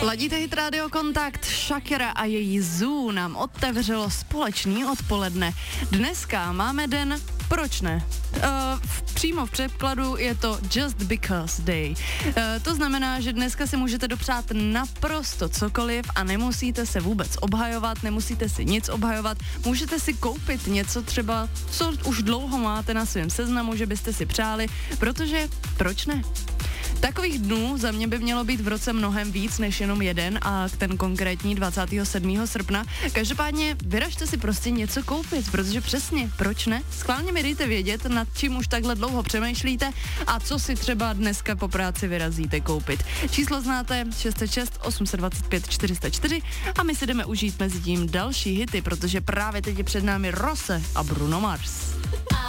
Ladíte Hit Radio Kontakt, Shakira a její Zoo nám otevřelo společný odpoledne. Dneska máme den proč ne? Přímo v překladu je to Just Because Day. To znamená, že dneska si můžete dopřát naprosto cokoliv a nemusíte se vůbec obhajovat, nemusíte si nic obhajovat, můžete si koupit něco třeba, co už dlouho máte na svém seznamu, že byste si přáli, protože proč ne? Takových dnů za mě by mělo být v roce mnohem víc než jenom jeden a ten konkrétní 27. srpna. Každopádně vyražte si prostě něco koupit, protože přesně, proč ne? Schválně mi dejte vědět, nad čím už takhle dlouho přemýšlíte a co si třeba dneska po práci vyrazíte koupit. Číslo znáte 606 825 404 a my si jdeme užít mezi tím další hity, protože právě teď je před námi Rose a Bruno Mars.